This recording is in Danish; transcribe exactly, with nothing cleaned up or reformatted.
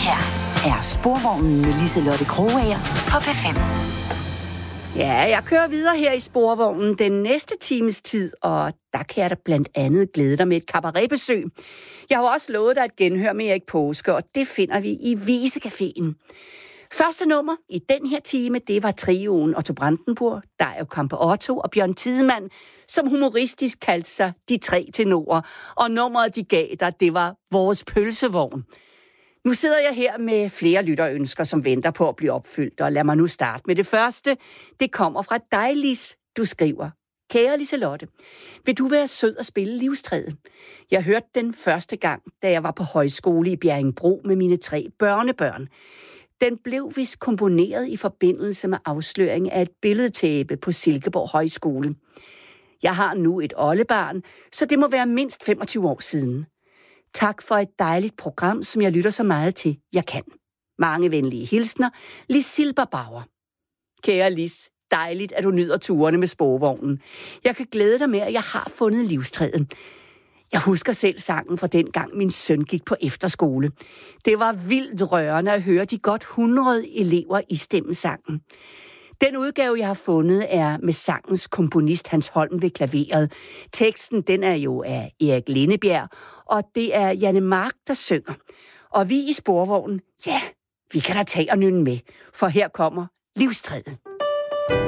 her er Sporvognen med Liselotte Krogager på P fem. Ja, jeg kører videre her i Sporvognen den næste times tid, og der kan jeg da blandt andet glæde dig med et cabaretbesøg. Jeg har også lovet dig at genhøre med Erik Påske, og det finder vi i Visecaféen. Første nummer i den her time, det var trioen Otto Brandenburg, Dario Campe Otto og Bjørn Tidemand, som humoristisk kaldte sig De Tre Tenorer, og nummeret de gav dig, det var Vores Pølsevogn. Nu sidder jeg her med flere lytterønsker, som venter på at blive opfyldt, og lad mig nu starte med det første. Det kommer fra dig, Lis. Du skriver: Kære Liselotte, vil du være sød at spille Livstræet? Jeg hørte den første gang, da jeg var på højskole i Bjerringbro med mine tre børnebørn. Den blev vist komponeret i forbindelse med afsløring af et billedtæppe på Silkeborg Højskole. Jeg har nu et oldebarn, så det må være mindst femogtyve år siden. Tak for et dejligt program, som jeg lytter så meget til, jeg kan. Mange venlige hilsner, Lis Silberbauer. Kære Lis, dejligt, at du nyder turene med Sporvognen. Jeg kan glæde dig med, at jeg har fundet Livstræet. Jeg husker selv sangen fra dengang min søn gik på efterskole. Det var vildt rørende at høre de godt hundrede elever i stemmesangen. Den udgave, jeg har fundet, er med sangens komponist Hans Holm ved klaveret. Teksten, den er jo af Erik Lindebjerg, og det er Janne Mark, der synger. Og vi i Sporvognen, ja, vi kan da tage og nynne med, for her kommer Livstræet.